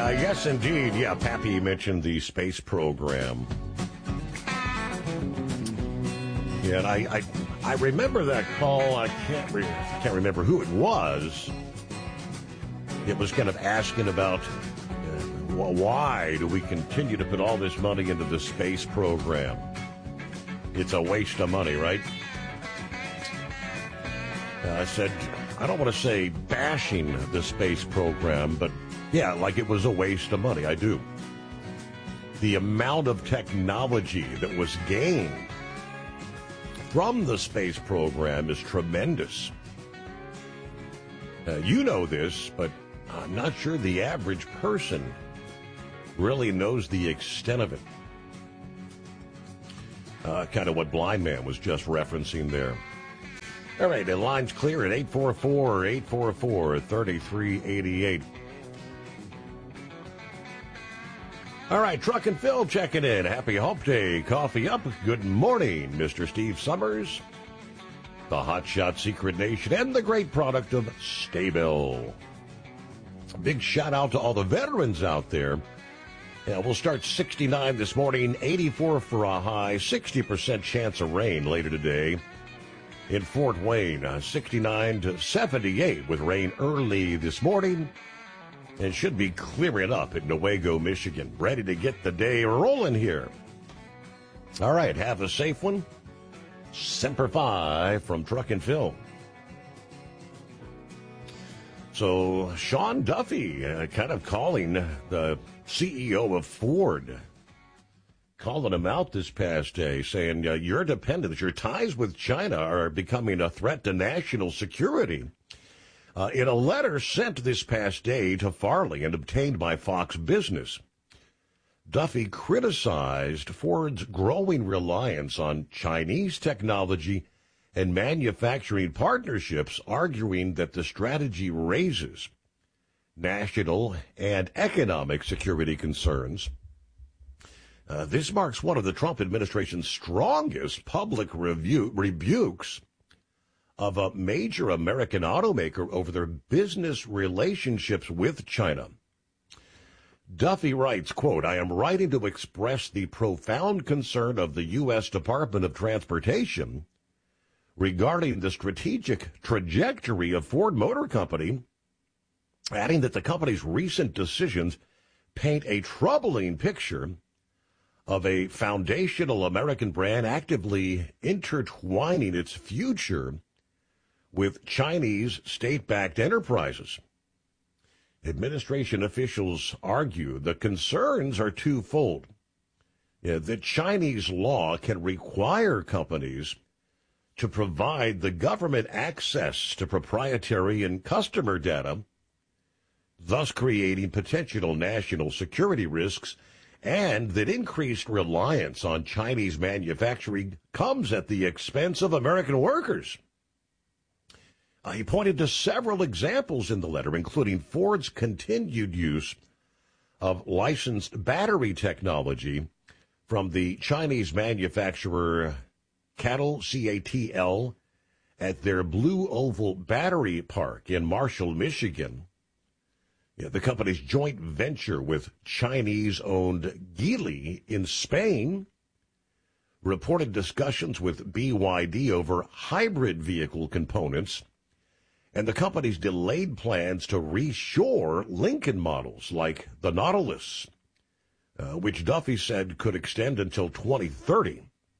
Yes, indeed. Yeah, Pappy mentioned the space program. Yeah, and I remember that call. I can't remember who it was. It was kind of asking about why do we continue to put all this money into the space program? It's a waste of money, right? I said, I don't want to say bashing the space program, but yeah, like it was a waste of money. I do. The amount of technology that was gained from the space program is tremendous. You know this, but I'm not sure the average person really knows the extent of it. Kind of what Blind Man was just referencing there. All right, the line's clear at 844-844-3388. All right, Truck and Phil checking in. Happy Hump Day. Coffee up. Good morning, Mr. Steve Summers, the Hotshot Secret Nation, and the great product of Stabil. A big shout out to all the veterans out there. Yeah, we'll start 69 this morning, 84 for a high, 60% chance of rain later today. In Fort Wayne, 69 to 78 with rain early this morning. And should be clearing up in Newaygo, Michigan. Ready to get the day rolling here. All right, have a safe one. Semper Fi from Truck and Phil. So Sean Duffy kind of calling the CEO of Ford, calling him out this past day, saying your dependence, your ties with China are becoming a threat to national security. In a letter sent this past day to Farley and obtained by Fox Business, Duffy criticized Ford's growing reliance on Chinese technology and manufacturing partnerships, arguing that the strategy raises national and economic security concerns. This marks one of the Trump administration's strongest public rebukes of a major American automaker over their business relationships with China. Duffy writes, quote, I am writing to express the profound concern of the U.S. Department of Transportation regarding the strategic trajectory of Ford Motor Company, adding that the company's recent decisions paint a troubling picture of a foundational American brand actively intertwining its future with Chinese state-backed enterprises. Administration officials argue the concerns are twofold. That Chinese law can require companies to provide the government access to proprietary and customer data, thus creating potential national security risks, and that increased reliance on Chinese manufacturing comes at the expense of American workers. He pointed to several examples in the letter, including Ford's continued use of licensed battery technology from the Chinese manufacturer CATL, C-A-T-L, at their Blue Oval Battery Park in Marshall, Michigan. The company's joint venture with Chinese-owned Geely in Spain, reported discussions with BYD over hybrid vehicle components, and the company's delayed plans to reshore Lincoln models like the Nautilus, which Duffy said could extend until 2030.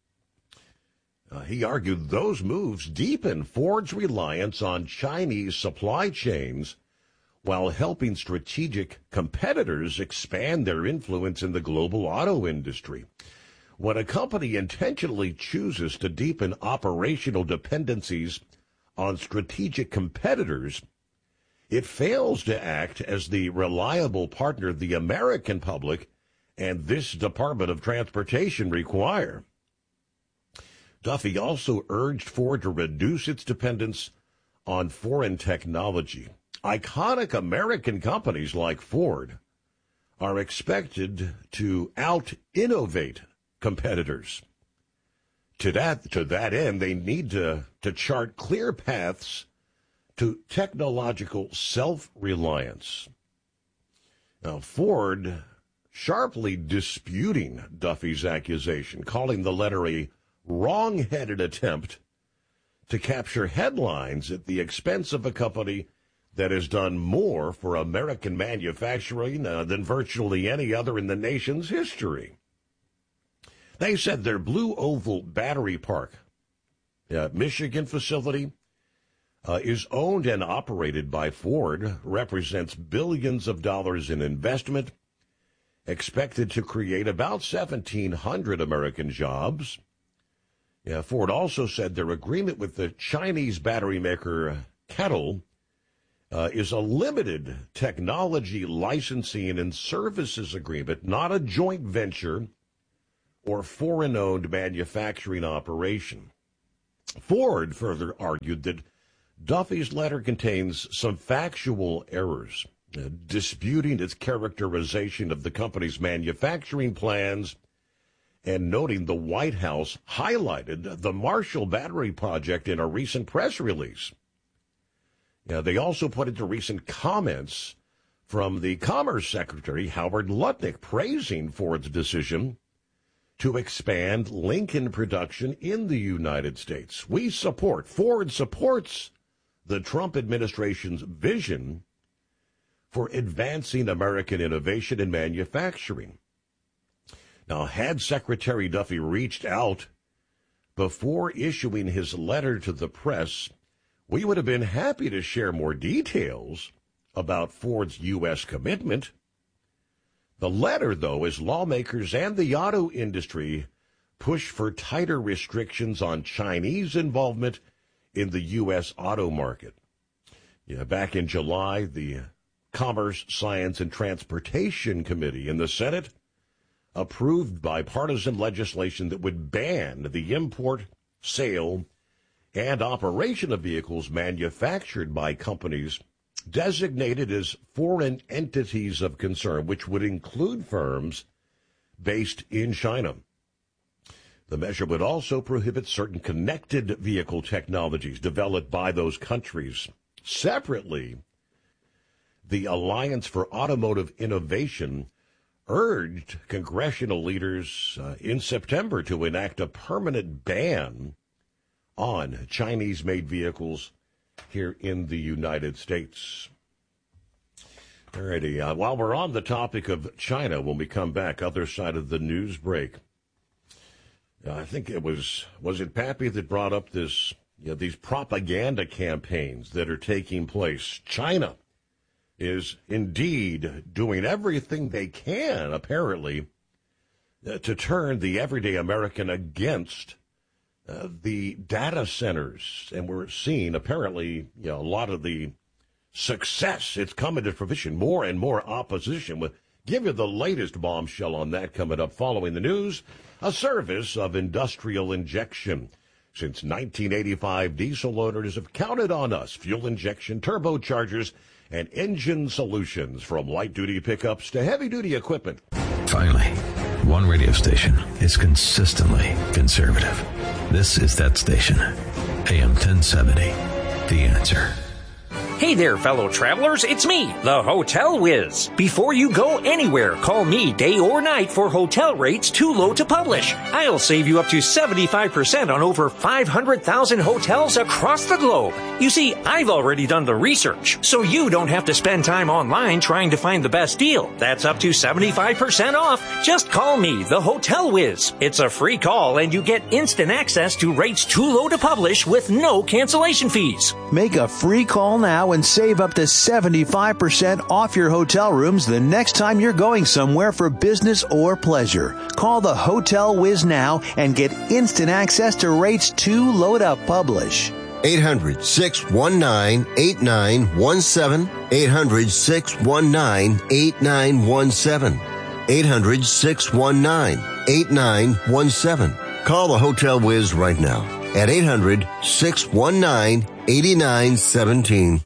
He argued those moves deepen Ford's reliance on Chinese supply chains while helping strategic competitors expand their influence in the global auto industry. When a company intentionally chooses to deepen operational dependencies on strategic competitors, it fails to act as the reliable partner the American public and this Department of Transportation require. Duffy also urged Ford to reduce its dependence on foreign technology. Iconic American companies like Ford are expected to out-innovate competitors. To that end, they need to chart clear paths to technological self-reliance. Now, Ford sharply disputing Duffy's accusation, calling the letter a wrong-headed attempt to capture headlines at the expense of a company that has done more for American manufacturing than virtually any other in the nation's history. They said their Blue Oval Battery Park, Michigan facility, is owned and operated by Ford, represents billions of dollars in investment, expected to create about 1,700 American jobs. Ford also said their agreement with the Chinese battery maker CATL is a limited technology licensing and services agreement, not a joint venture or foreign-owned manufacturing operation. Ford further argued that Duffy's letter contains some factual errors, disputing its characterization of the company's manufacturing plans and noting the White House highlighted the Marshall Battery Project in a recent press release. They also pointed to recent comments from the Commerce Secretary, Howard Lutnick, praising Ford's decision to expand Lincoln production in the United States. Ford supports the Trump administration's vision for advancing American innovation and manufacturing. Now, had Secretary Duffy reached out before issuing his letter to the press, we would have been happy to share more details about Ford's U.S. commitment. The letter, though, as lawmakers and the auto industry push for tighter restrictions on Chinese involvement in the U.S. auto market. Back in July, the Commerce, Science, and Transportation Committee in the Senate approved bipartisan legislation that would ban the import, sale, and operation of vehicles manufactured by companies designated as foreign entities of concern, which would include firms based in China. The measure would also prohibit certain connected vehicle technologies developed by those countries. Separately, the Alliance for Automotive Innovation urged congressional leaders in September to enact a permanent ban on Chinese-made vehicles here in the United States. All righty. While we're on the topic of China, when we come back, other side of the news break, I think it was it Pappy that brought up these propaganda campaigns that are taking place. China is indeed doing everything they can, apparently, to turn the everyday American against the data centers. And we're seeing, apparently, a lot of the success. It's coming to fruition, more and more opposition. We'll give you the latest bombshell on that coming up following the news. A service of industrial injection. Since 1985, diesel owners have counted on us. Fuel injection, turbochargers, and engine solutions, from light-duty pickups to heavy-duty equipment. Finally, one radio station is consistently conservative. This is that station, AM 1070, The Answer. Hey there, fellow travelers. It's me, the Hotel Whiz. Before you go anywhere, call me day or night for hotel rates too low to publish. I'll save you up to 75% on over 500,000 hotels across the globe. You see, I've already done the research, so you don't have to spend time online trying to find the best deal. That's up to 75% off. Just call me, the Hotel Whiz. It's a free call, and you get instant access to rates too low to publish with no cancellation fees. Make a free call now and save up to 75% off your hotel rooms the next time you're going somewhere for business or pleasure. Call the Hotel Whiz now and get instant access to rates too low to publish. 800-619-8917. 800-619-8917. 800-619-8917. Call the Hotel Whiz right now at 800-619-8917.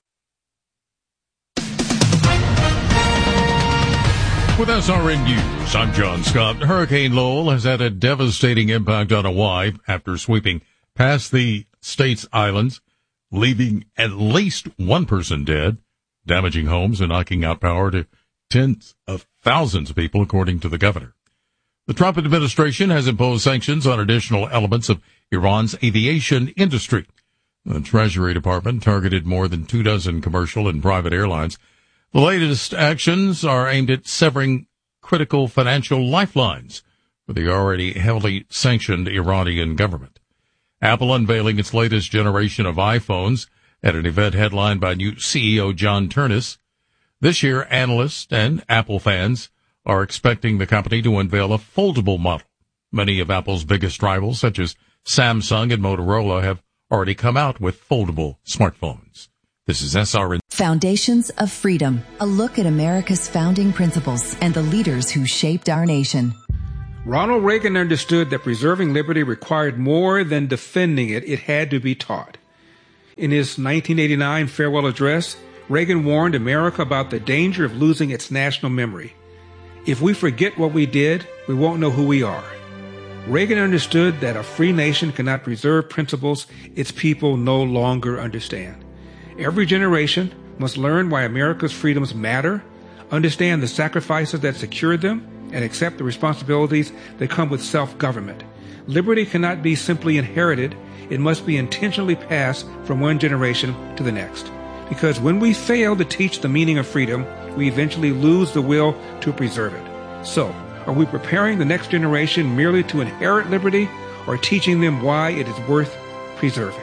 With SRN News, I'm John Scott. Hurricane Lowell has had a devastating impact on Hawaii after sweeping past the state's islands, leaving at least one person dead, damaging homes and knocking out power to tens of thousands of people, according to the governor. The Trump administration has imposed sanctions on additional elements of Iran's aviation industry. The Treasury Department targeted more than 24 commercial and private airlines. The latest actions are aimed at severing critical financial lifelines for the already heavily sanctioned Iranian government. Apple unveiling its latest generation of iPhones at an event headlined by new CEO John Ternus. This year, analysts and Apple fans are expecting the company to unveil a foldable model. Many of Apple's biggest rivals, such as Samsung and Motorola, have already come out with foldable smartphones. This is SRN. Foundations of Freedom, a look at America's founding principles and the leaders who shaped our nation. Ronald Reagan understood that preserving liberty required more than defending it. It had to be taught. In his 1989 farewell address, Reagan warned America about the danger of losing its national memory. If we forget what we did, we won't know who we are. Reagan understood that a free nation cannot preserve principles its people no longer understand. Every generation must learn why America's freedoms matter, understand the sacrifices that secured them, and accept the responsibilities that come with self-government. Liberty cannot be simply inherited. It must be intentionally passed from one generation to the next. Because when we fail to teach the meaning of freedom, we eventually lose the will to preserve it. So, are we preparing the next generation merely to inherit liberty, or teaching them why it is worth preserving?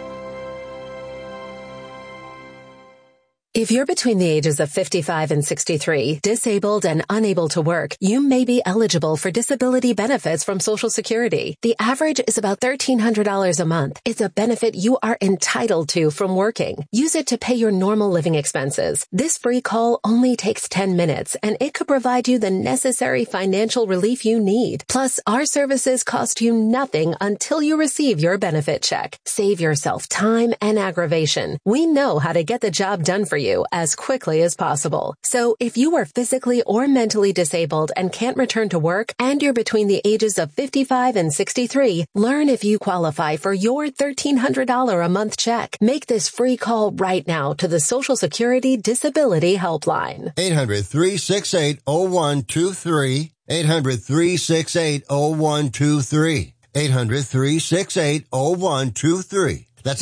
If you're between the ages of 55 and 63, disabled and unable to work, you may be eligible for disability benefits from Social Security. The average is about $1,300 a month. It's a benefit you are entitled to from working. Use it to pay your normal living expenses. This free call only takes 10 minutes, and it could provide you the necessary financial relief you need. Plus, our services cost you nothing until you receive your benefit check. Save yourself time and aggravation. We know how to get the job done for you as quickly as possible. So if you are physically or mentally disabled and can't return to work, and you're between the ages of 55 and 63, learn if you qualify for your $1,300 a month check. Make this free call right now to the Social Security Disability Helpline. 800-368-0123. 800-368-0123. 800-368-0123. That's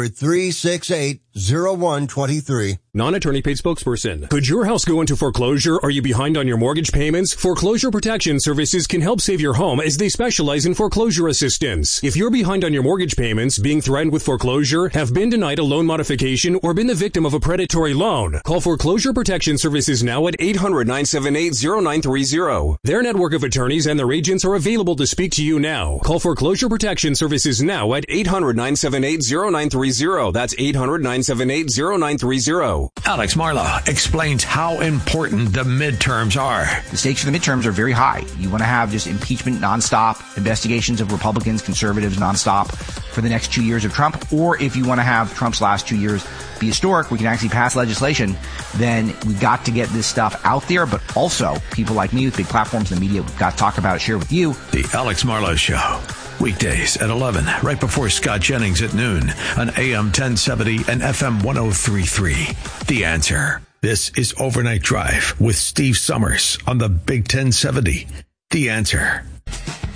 800-368-0123. Non-attorney paid spokesperson. Could your house go into foreclosure? Are you behind on your mortgage payments? Foreclosure Protection Services can help save your home as they specialize in foreclosure assistance. If you're behind on your mortgage payments, being threatened with foreclosure, have been denied a loan modification, or been the victim of a predatory loan, call Foreclosure Protection Services now at 800-978-0930. Their network of attorneys and their agents are available to speak to you now. Call Foreclosure Protection Services now at 800-978-0930. That's 800-978-0930. Alex Marlow explains how important the midterms are. The stakes for the midterms are very high. You want to have just impeachment nonstop, investigations of Republicans, conservatives nonstop for the next 2 years of Trump. Or if you want to have Trump's last 2 years be historic, we can actually pass legislation, then we've got to get this stuff out there. But also, people like me with big platforms in the media, we've got to talk about it, share with you. The Alex Marlow Show. Weekdays at 11, right before Scott Jennings at noon on AM 1070 and FM 103.3. The Answer. This is Overnight Drive with Steve Summers on the Big 1070. The Answer.